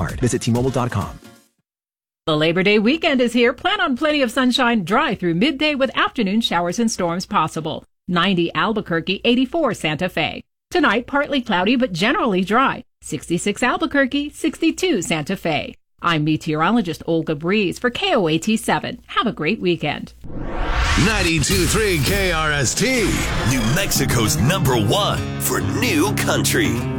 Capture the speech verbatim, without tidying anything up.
card. Visit T Mobile dot com. The Labor Day weekend is here. Plan on plenty of sunshine, dry through midday with afternoon showers and storms possible. ninety Albuquerque, eighty-four Santa Fe. Tonight, partly cloudy but generally dry. sixty-six Albuquerque, sixty-two Santa Fe. I'm meteorologist Olga Breeze for K O A T seven. Have a great weekend. ninety-two point three K R S T, New Mexico's number one for new country.